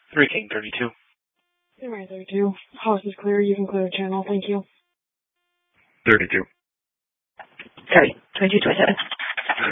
3 King 32. Alright, 32. House is clear. You can clear the channel. Thank you. 32. Sorry, 22, 27.